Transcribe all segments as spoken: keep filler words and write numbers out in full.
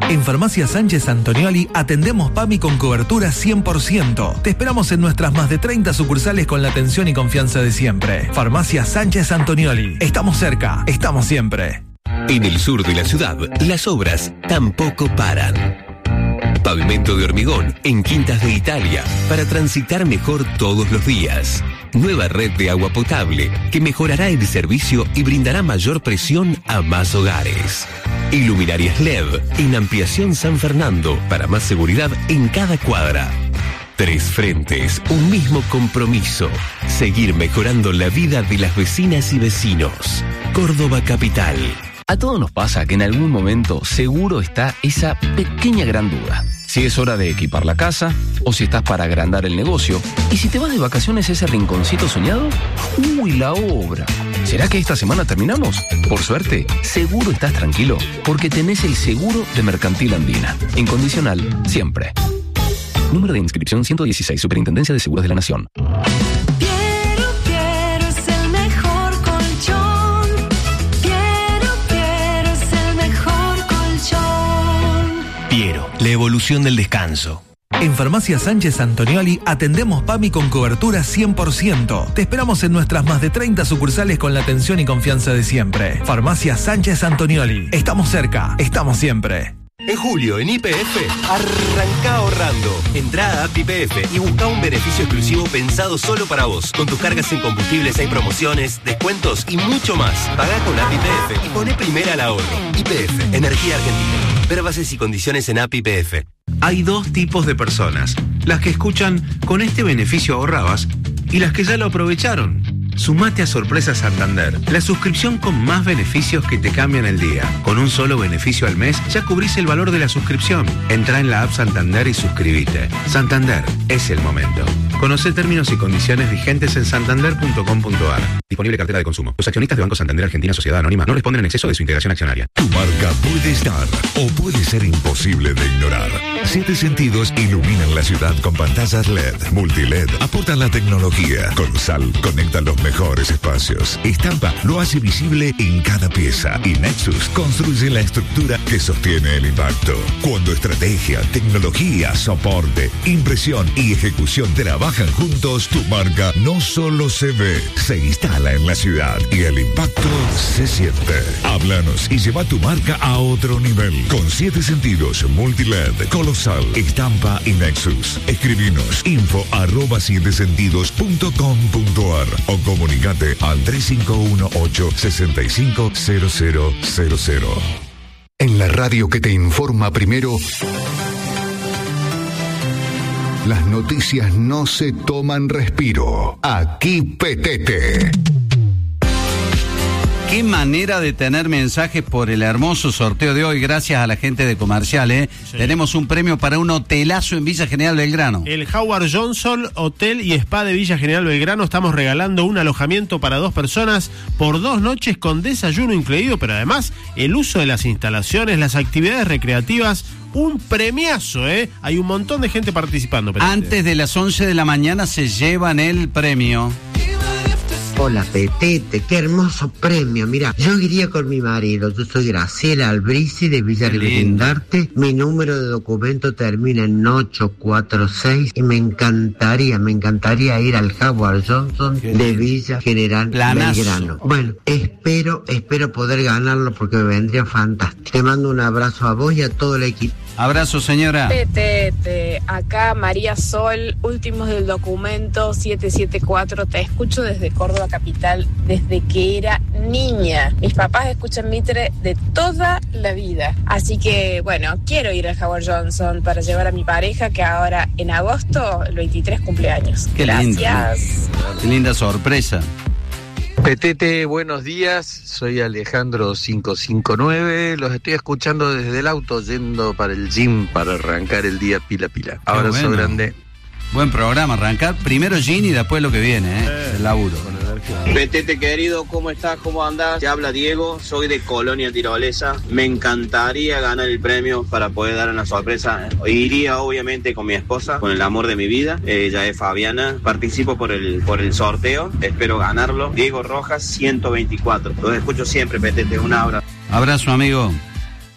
En Farmacia Sánchez Antonioli atendemos PAMI con cobertura cien por ciento. Te esperamos en nuestras más de treinta sucursales con la atención y confianza de siempre. Farmacia Sánchez Antonioli. Estamos cerca, estamos siempre. En el sur de la ciudad, las obras tampoco paran. Pavimento de hormigón en Quintas de Italia para transitar mejor todos los días. Nueva red de agua potable que mejorará el servicio y brindará mayor presión a más hogares. Iluminarias L E D en Ampliación San Fernando para más seguridad en cada cuadra. Tres frentes, un mismo compromiso. Seguir mejorando la vida de las vecinas y vecinos. Córdoba Capital. A todos nos pasa que en algún momento seguro está esa pequeña gran duda. Si es hora de equipar la casa o si estás para agrandar el negocio. ¿Y si te vas de vacaciones a ese rinconcito soñado? ¡Uy, la obra! ¿Será que esta semana terminamos? Por suerte, seguro estás tranquilo porque tenés el seguro de Mercantil Andina. Incondicional, siempre. Número de inscripción ciento dieciséis, Superintendencia de Seguros de la Nación. Piero, la evolución del descanso. En Farmacia Sánchez Antonioli atendemos PAMI con cobertura cien por ciento. Te esperamos en nuestras más de treinta sucursales con la atención y confianza de siempre. Farmacia Sánchez Antonioli. Estamos cerca, estamos siempre. En julio, en Y P F, arranca ahorrando. Entrá a App Y P F y busca un beneficio exclusivo pensado solo para vos. Con tus cargas en combustibles hay promociones, descuentos y mucho más. Pagá con App Y P F y poné primera al ahorro. Y P F, Energía Argentina. Ver bases y condiciones en App Y P F. Hay dos tipos de personas. Las que escuchan "con este beneficio ahorrabas" y las que ya lo aprovecharon. Sumate a Sorpresa Santander, la suscripción con más beneficios que te cambian el día. Con un solo beneficio al mes ya cubrís el valor de la suscripción. Entrá en la app Santander y suscribite. Santander, es el momento. Conocé términos y condiciones vigentes en santander punto com punto a r. Disponible cartera de consumo. Los accionistas de Banco Santander Argentina Sociedad Anónima no responden en exceso de su integración accionaria. Tu marca puede estar o puede ser imposible de ignorar. Siete Sentidos iluminan la ciudad con pantallas L E D, multi-L E D, aportan la tecnología. Con Sal conectan los mejores espacios. Estampa lo hace visible en cada pieza. Y Nexus construye la estructura que sostiene el impacto. Cuando estrategia, tecnología, soporte, impresión y ejecución trabajan juntos, tu marca no solo se ve, se instala en la ciudad y el impacto se siente. Háblanos y lleva tu marca a otro nivel. Con Siete Sentidos, multi-L E D, Colosal, Estampa y Nexus. Escribinos info arroba siete sentidos punto com punto a r o comunicate al tres cinco uno ocho seis cinco cero cero cero cero. En la radio que te informa primero, las noticias no se toman respiro. Aquí Petete. Qué manera de tener mensajes por el hermoso sorteo de hoy, gracias a la gente de Comercial, ¿eh? Sí. Tenemos un premio para un hotelazo en Villa General Belgrano. El Howard Johnson Hotel y Spa de Villa General Belgrano. Estamos regalando un alojamiento para dos personas por dos noches con desayuno incluido, pero además el uso de las instalaciones, las actividades recreativas. Un premiazo, ¿eh? Hay un montón de gente participando. Petete. Antes de las once de la mañana se llevan el premio. Hola Petete, qué hermoso premio. Mira, yo iría con mi marido. Yo soy Graciela Albrisi de Villa Rivendarte. Mi número de documento termina en ocho cuatro seis y me encantaría, me encantaría ir al Howard Johnson de Villa General Planazo. Belgrano. Bueno, espero, espero poder ganarlo porque me vendría fantástico. Te mando un abrazo a vos y a todo el equipo. Abrazo, señora. Petete, acá María Sol, últimos del documento siete siete cuatro. Te escucho desde Córdoba Capital desde que era niña. Mis papás escuchan Mitre de toda la vida. Así que, bueno, quiero ir al Howard Johnson para llevar a mi pareja que ahora en agosto, el veintitrés, cumpleaños. Qué Gracias. Lindo. Qué linda sorpresa. Petete, buenos días, soy Alejandro quinientos cincuenta y nueve, los estoy escuchando desde el auto yendo para el gym para arrancar el día pila pila. Abrazo bueno. grande. Buen programa, arrancar primero gym y después lo que viene, ¿eh? eh el laburo. Petete querido, ¿cómo estás? ¿Cómo andás? Te habla Diego, soy de Colonia Tirolesa. Me encantaría ganar el premio para poder dar una sorpresa. Iría obviamente con mi esposa, con el amor de mi vida. Ella es Fabiana. Participo por el por el sorteo. Espero ganarlo. Diego Rojas, ciento veinticuatro. Los escucho siempre, Petete. Un abrazo. Abrazo, amigo.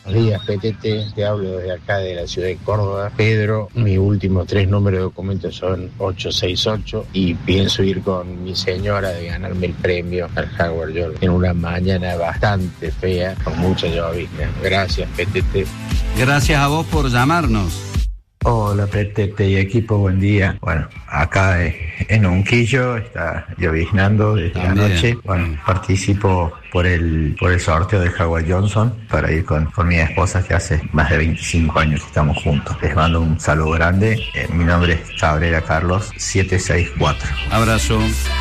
Buenos días, P T T, te hablo desde acá de la ciudad de Córdoba. Pedro, mis últimos tres números de documentos son ocho seis ocho y pienso ir con mi señora de ganarme el premio al Howard Jordan en una mañana bastante fea, con mucha llovizna. Gracias, P T T. Gracias a vos por llamarnos. Hola P T T y equipo, buen día. Bueno, acá en Unquillo está lloviznando desde la noche. Bueno, participo por el por el sorteo de Howard Johnson para ir con, con mi esposa, que hace más de veinticinco años que estamos juntos. Les mando un saludo grande. Eh, mi nombre es Cabrera Carlos siete seis cuatro. Abrazo.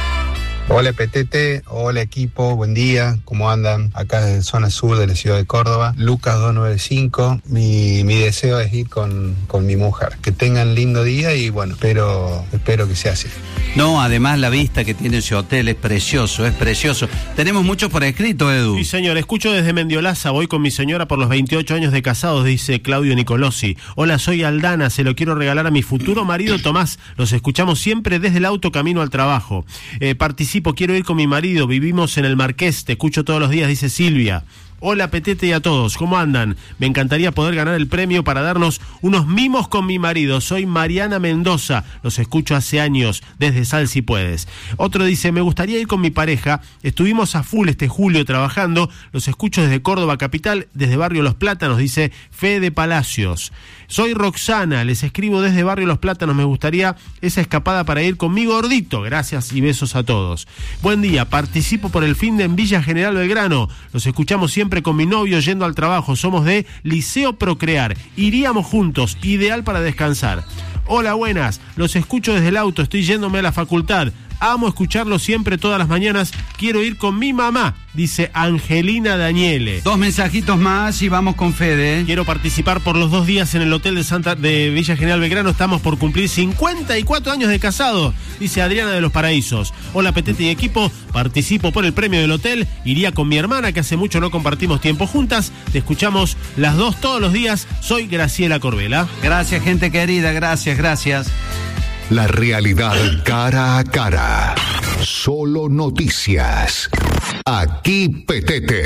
Hola P T T, hola equipo, buen día, ¿cómo andan? Acá desde zona sur de la ciudad de Córdoba, Lucas dos nueve cinco, mi, mi deseo es ir con, con mi mujer. Que tengan lindo día y bueno, espero, espero que sea así. No, además la vista que tiene ese hotel es precioso, es precioso. Tenemos mucho por escrito, Edu. Sí, señor, escucho desde Mendiolaza, voy con mi señora por los veintiocho años de casados, dice Claudio Nicolosi. Hola, soy Aldana, se lo quiero regalar a mi futuro marido Tomás, los escuchamos siempre desde el auto camino al trabajo. Eh, participo, quiero ir con mi marido, vivimos en el Marqués, te escucho todos los días, dice Silvia. Hola Petete y a todos, ¿cómo andan? Me encantaría poder ganar el premio para darnos unos mimos con mi marido. Soy Mariana Mendoza, los escucho hace años, desde Sal Si Puedes. Otro dice, me gustaría ir con mi pareja, estuvimos a full este julio trabajando, los escucho desde Córdoba Capital, desde Barrio Los Plátanos, dice Fede Palacios. Soy Roxana, les escribo desde Barrio Los Plátanos, me gustaría esa escapada para ir con mi gordito. Gracias y besos a todos. Buen día, participo por el fin de en Villa General Belgrano, los escuchamos siempre con mi novio yendo al trabajo, somos de Liceo Procrear, iríamos juntos, ideal para descansar. Hola, buenas, los escucho desde el auto, estoy yéndome a la facultad, amo escucharlo siempre todas las mañanas, quiero ir con mi mamá, dice Angelina Daniele. Dos mensajitos más y vamos con Fede. Quiero participar por los dos días en el hotel de Santa de Villa General Belgrano, estamos por cumplir cincuenta y cuatro años de casado, dice Adriana de los Paraísos. Hola Petete y equipo, participo por el premio del hotel, iría con mi hermana que hace mucho no compartimos tiempo juntas, te escuchamos las dos todos los días, soy Graciela Corbela. Gracias gente querida, gracias, gracias. La realidad cara a cara. Solo noticias. Aquí Petete.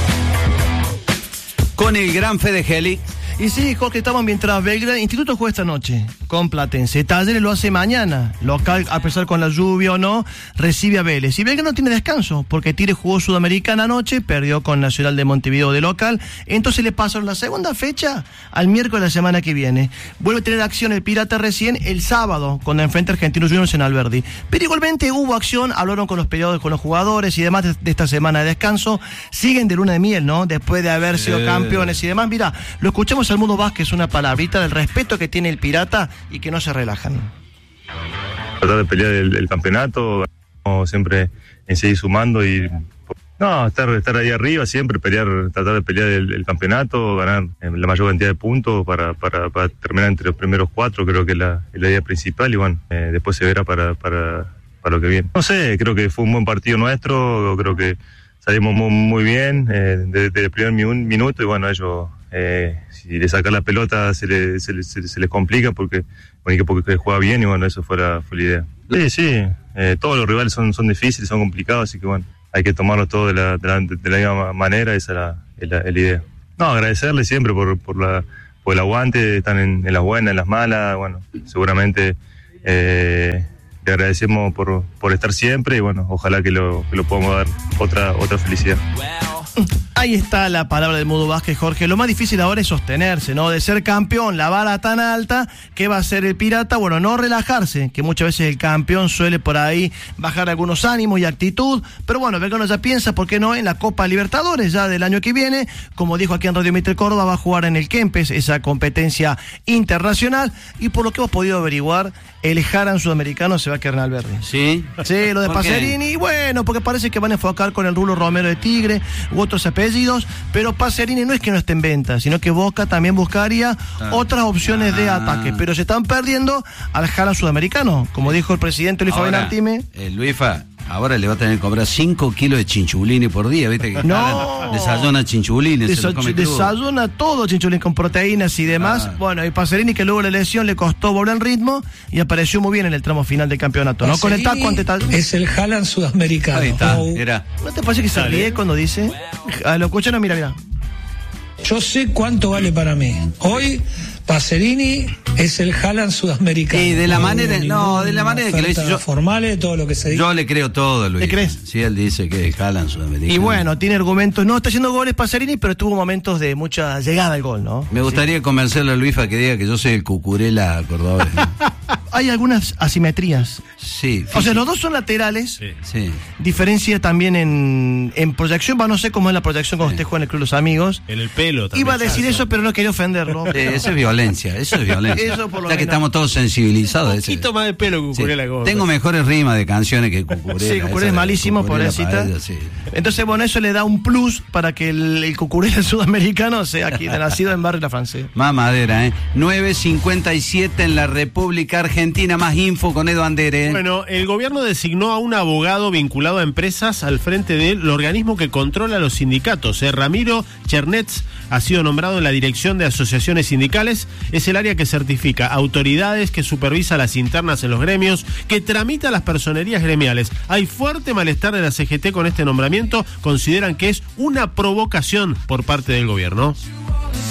Con el gran Fede Geli. Y sí, Jorge, estamos mientras Belgrano, Instituto juega esta noche con Platense. Talleres lo hace mañana. Local, a pesar con la lluvia o no, recibe a Vélez. Y Belgrano tiene descanso, porque Tigre jugó Sudamericana anoche, perdió con Nacional de Montevideo de local. Entonces le pasaron la segunda fecha al miércoles de la semana que viene. Vuelve a tener acción el Pirata recién el sábado, cuando enfrenta a Argentinos Juniors en Alberdi. Pero igualmente hubo acción, hablaron con los peleadores, con los jugadores y demás de, de esta semana de descanso. Siguen de luna de miel, ¿no? Después de haber sido eh. campeones y demás. Mira, lo escuchamos al Mundo Vázquez, una palabrita del respeto que tiene el Pirata y que no se relajan. Tratar de pelear el, el campeonato, siempre en seguir sumando y no, estar, estar ahí arriba siempre, pelear, tratar de pelear el, el campeonato, ganar la mayor cantidad de puntos para, para, para terminar entre los primeros cuatro, creo que es la, es la idea principal y bueno, eh, después se verá para, para, para lo que viene. No sé, creo que fue un buen partido nuestro, creo que salimos muy, muy bien eh, desde, desde el primer minuto y bueno, ellos... Eh, si le sacan la pelota se, le, se, le, se, se les complica porque un equipo que juega bien y bueno, eso fue la, fue la idea. Sí, sí, eh, todos los rivales son, son difíciles, son complicados, así que bueno, hay que tomarlo todo de la, de la, de la misma manera, esa es la, es la, es la idea. No, agradecerle siempre por, por, la, por el aguante, están en, en las buenas, en las malas, bueno, seguramente eh, le agradecemos por, por estar siempre y bueno, ojalá que lo, que lo podamos dar otra, otra felicidad. Ahí está la palabra del Mudo Vázquez, Jorge. Lo más difícil ahora es sostenerse, ¿no? De ser campeón, la vara tan alta, ¿qué va a hacer el Pirata? Bueno, no relajarse, que muchas veces el campeón suele por ahí bajar algunos ánimos y actitud, pero bueno, Belgrano ya piensa, ¿por qué no?, en la Copa Libertadores ya del año que viene, como dijo aquí en Radio Mitre Córdoba, va a jugar en el Kempes, esa competencia internacional, y por lo que hemos podido averiguar, el Haran sudamericano se va a quedar en Alberdi. ¿Sí? Sí, lo de Pacerini, bueno, porque parece que van a enfocar con el Rulo Romero de Tigre u otros apellidos, pero Pacerini no es que no esté en venta, sino que Boca también buscaría ah. otras opciones ah. de ataque, pero se están perdiendo al Haran sudamericano, como dijo el presidente Luis Fabián Artime. Eh, Luifa, ahora le va a tener que cobrar cinco kilos de chinchulines por día, ¿viste? Que no. Desayuna chinchulines. Desa- desayuna todo chinchulín con proteínas y demás. Ah. Bueno, y Pacerini, que luego la lesión le costó volver al ritmo y apareció muy bien en el tramo final del campeonato, ¿no? Pacerini con el taco ante tal. Es el Haaland sudamericano. Ahí está, oh. Era. ¿No te parece que se ríe cuando dice? Ah, lo escuchan, no, mira, mira. Yo sé cuánto vale para mí. Hoy Pacerini es el Haaland sudamericano. Y de la no manera, no, de la manera que lo dice yo. Formales, todo lo que se dice. Yo le creo todo, Luis. ¿Le crees? Sí, él dice que es Haaland sudamericano. Y bueno, tiene argumentos. No está haciendo goles Pacerini, pero tuvo momentos de mucha llegada al gol, ¿no? Me gustaría sí. convencerle a Luis a que diga que yo soy el Cucurella cordobés. Hay algunas asimetrías. Sí. Físico. O sea, los dos son laterales. Sí. sí. Diferencia también en, en proyección. Va, no sé cómo es la proyección cuando sí. usted juega en el Club Los Amigos. En el pelo también. Iba a decir eso, pero no quería ofenderlo. Sí, eso es violencia, eso es violencia. Eso por lo ya que estamos todos sensibilizados. Un poquito ese. Más de pelo que Cucurella. Sí. Tengo mejores rimas de canciones que Cucurella. Sí, Cucurella es malísimo, pobrecita. Sí. Entonces, bueno, eso le da un plus para que el, el Cucurella sudamericano sea aquí, nacido en Barrio La Francesa. Más madera, ¿eh? nueve cincuenta y siete en la República Argentina, más info con Edo Andere. Bueno, el gobierno designó a un abogado vinculado a empresas al frente del organismo que controla los sindicatos. Eh, Ramiro Chernets ha sido nombrado en la dirección de asociaciones sindicales. Es el área que certifica autoridades, que supervisa las internas en los gremios, que tramita las personerías gremiales. Hay fuerte malestar de la C G T con este nombramiento. Consideran que es una provocación por parte del gobierno.